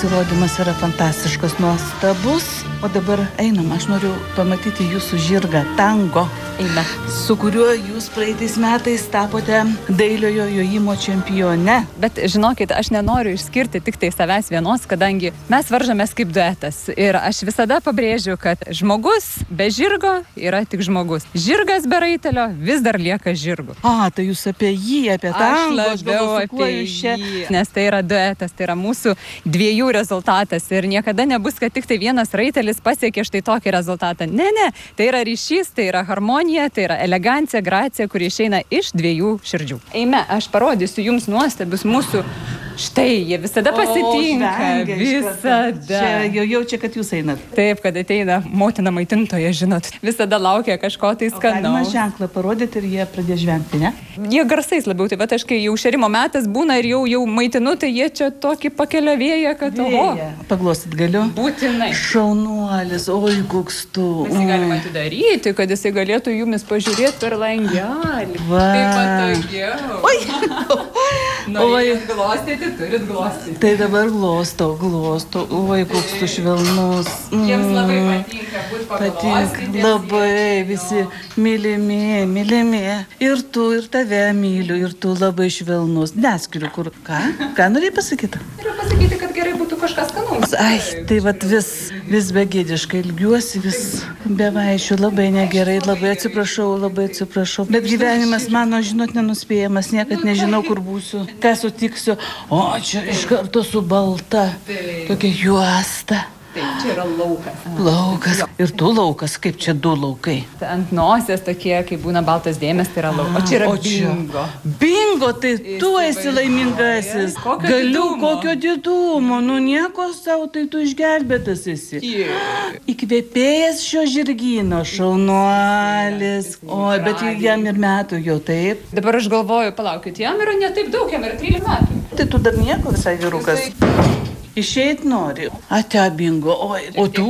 pasirodymas yra fantastiškas, nuostabus. O dabar einam, aš noriu pamatyti jūsų žirgą Tango, su kuriuo jūs praeitais metais tapote dailiojo jojimo čempione. Bet žinokit, aš nenoriu išskirti tik tai savęs vienos, kadangi mes varžomės kaip duetas. Ir aš visada pabrėžiu, kad žmogus be žirgo yra tik žmogus. Žirgas be raitelio vis dar lieka žirgu. Tai jūs apie jį, apie Tango. Aš labiau apie jį. Nes tai yra duetas, tai yra mūsų dviejų rezultatas. Ir niekada nebus, kad tik tai vienas raitelis pasiekė štai tokį rezultatą. Ne, tai yra ryšys, tai yra harmonija, tai yra elegancija, gracija, kuri išeina iš dviejų širdžių. Eime, aš parodysiu jums nuostabius mūsų. Štai, jie visada pasitinka. Visada. Čia jaučia, kad jūs einat. Taip, kad ateina motina maitintoja, žinot. Visada laukia kažko tai skanaus. Galima ženklą parodyti ir jie pradės žvengti, ne? Jie garsais labiau. Tai bet aš, kai jau šerimo metas būna ir jau maitinu, tai jie čia tokį pakelia vėją, kad Paglostyt galiu? Būtinai. Šaunuolis, oi, koks tu. Mes jį galima atidaryti, kad jisai galėtų jumis pažiūrėti per langelį. Taip patogiau. Norėjot glostyti, turit glostyti. Tai dabar glostau. Oi, koks tu švelnus. Jiems labai patinka būti paglostyti. Labai, visi mylimi. Ir tu, ir tave myliu, ir tu labai švelnus. Neskiriu, kur. Ką norėjai pasakyti? Noriu pasakyti, kad gerai būtų kažkas skanaus. Tai vat vis begėdiškai ilgiuosi, vis bevaišiu, labai negerai, labai atsiprašau. Bet gyvenimas mano, žinot, nenuspėjamas, niekad nežinau, kur būsiu, ką sutiksiu. O čia iš karto su balta, tokia juosta. Taip, čia yra laukas. Laukas. Ir tu laukas, kaip čia du laukai. Ant nosės tokie, kai būna baltas dėmes, tai yra laukas. O čia yra bingo. Bingo, tai tu esi laimingasis. Kokio didumo, nieko savo, tai tu išgelbėtas esi. Įkvėpėjas šio žirgyno, šaunuolis. Bet jam ir metų jau taip. Dabar aš galvoju, palaukit, jam yra ne taip daug, jam yra 13 metų. Tai tu dar nieko visai vyrukas. Išeit nori. Ate bingo. O tu?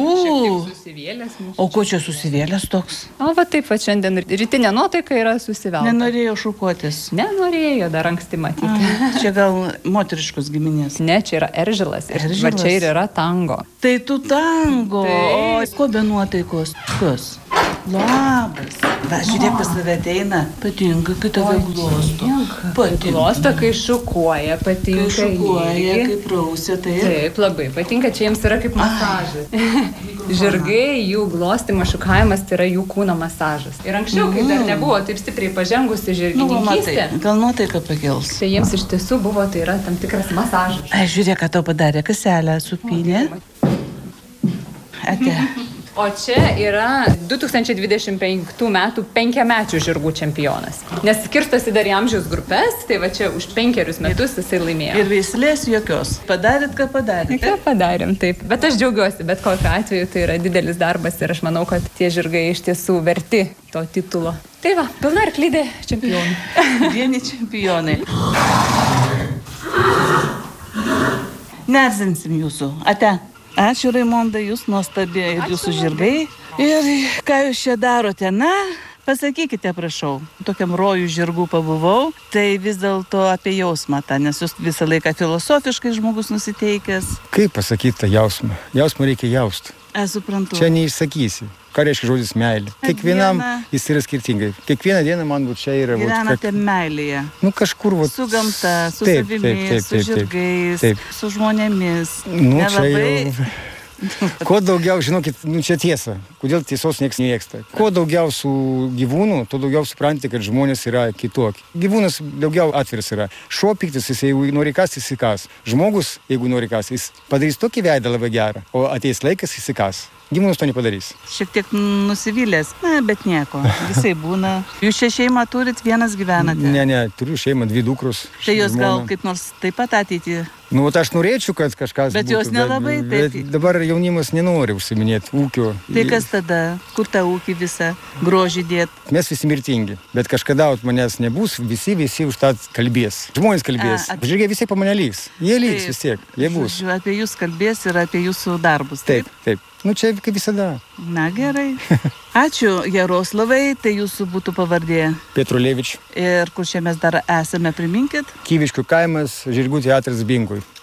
O ko čia susivėlęs toks? Va taip, šiandien rytinė nuotaika yra susivėlta. Nenorėjo šukuotis. Nenorėjo, dar anksti matyti. Čia gal moteriškos giminės. Ne, čia yra eržilas. Va čia ir yra Tango. Tai tu Tango. Ko be nuotaikos? Kas? Labas. Va, žiūrėk, pas tave ateina. Patinka, kai tave glosto. Glosto, kai šukuoja, patinka. Kai šukuoja, kai prausia, tai. Taip, labai patinka, čia jiems yra kaip masažas. Žirgai, jų glostymas, šukavimas, tai yra jų kūno masažas. Ir anksčiau, kai dar nebuvo taip stipriai pažengusi žirgininkystė, gal nuotaika pakels. Tai jiems iš tiesų buvo, tai yra tam tikras masažas. Žiūrėk, ką tau padarė, kaselę supynė. Ate. O čia yra 2025 metų 5-mečių žirgų čempionas. Nes skirstosi dar į amžiaus grupės, tai va čia už 5 metus jisai laimėjo. Ir veislės jokios. Padarėt, ką padarėt? Ką padarėm, taip. Bet aš džiaugiuosi, bet kokiu atveju tai yra didelis darbas ir aš manau, kad tie žirgai iš tiesų verti to titulo. Tai va, pilna arklydė čempionai. Vieni čempionai. Nerzinsim jūsų. Ate. Ačiū, Raimonda, jūs nuostabi ir jūsų žirgai. Ir ką jūs čia darote? Pasakykite, prašau. Tokiam rojų žirgų pabuvau, tai vis dėlto apie jausmą tą, nes jūs visą laiką filosofiškai žmogus nusiteikęs. Kaip pasakyti tą jausmą? Jausmą reikia jausti. Suprantu. Čia neišsakysi. Ką reiškia žodis meilė? Kiekvienam jis yra skirtingai. Kiekvieną dieną man čia yra... Gyvenate meilėje. Kažkur... Su gamta, su savimi, su žirgais, su žmonėmis. Čia jau... Kuo daugiau, žinokit, čia tiesa. Kodėl tiesos nieks nemėgsta. Kuo daugiau su gyvūnu, tuo daugiau supranti, kad žmonės yra kitokie. Gyvūnas daugiau atviras yra. Šuo piktis, jis jeigu nori kas, jis įkas. Žmogus, jeigu nori kas, jis padarys tokį veidą labai gerą, o ateis laikas, jis įkas. Gyvūnas to nepadarys. Šiek tiek nusivylęs, bet nieko, visai būna. Jūs čia šeimą turit, vienas gyvenate? Ne, turiu šeimą, 2 dukros. Tai jos gal kaip nors taip pat ateitį? Aš norėčiau, kad kažkas būtų. Bet jos nelabai taip. Dabar jaunimas nenori užsiminėti ūkio. Tai kas tada? Kur tą ūkį visą grožį dėt? Mes visi mirtingi, bet kažkada manęs nebus, visi už tą kalbės. Žmonės kalbės. Žirgiai visi po mane lygs. Jie lygs vis tiek, jie bus. Apie jūs kalbės ir apie jūsų darbus. Taip. Čia kaip visada. Na gerai. Ačiū, Jaroslavai, tai jūsų būtų pavardė. Petrulevič. Ir kur čia mes dar esame, priminkit? Kyviškių kaimas, žirgų teatras Bingui.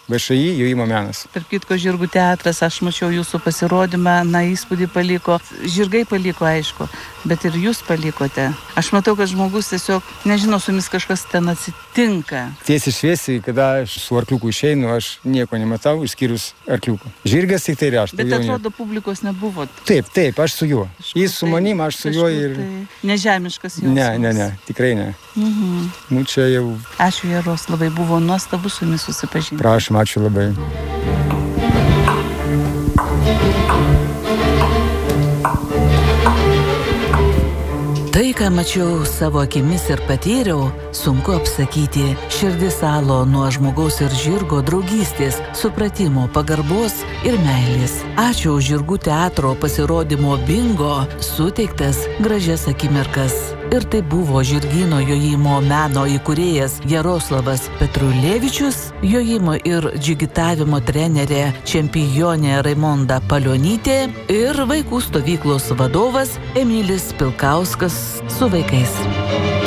VŠI jojimo menas. Tarp kitko, žirgų teatras, aš mačiau jūsų pasirodymą, įspūdį paliko. Žirgai paliko, aišku, bet ir jūs palikote. Aš matau, kad žmogus tiesiog, nežinau, su jumis kažkas ten atsitinka. Tiesiai šviesiai, kada aš su arkliuku išeinu, aš nieko nematau, išskyrus arkliuku. Žirgas tik tai aš. Bet atrodo, publikos nebuvo. Taip, aš su juo. Jis su manim, aš su juo ir... Nežemiškas jausmas. Ne, tikrai ne. Nu, čia jau... Ačiū, Jaroslavai, buvo nuostabu su jumis susipažinti. Prašom, ačiū labai. Tai, ką mačiau savo akimis ir patyriau, sunku apsakyti. Širdis salo nuo žmogaus ir žirgo draugystės, supratimo, pagarbos ir meilės. Ačiū už žirgų teatro pasirodymo bingo suteiktas gražias akimirkas. Ir tai buvo žirgyno jojimo meno įkūrėjas Jaroslavas Petrulevičius, jojimo ir džigitavimo trenerė čempionė Raimonda Palionytė ir vaikų stovyklos vadovas Emilis Pilkauskas su vaikais.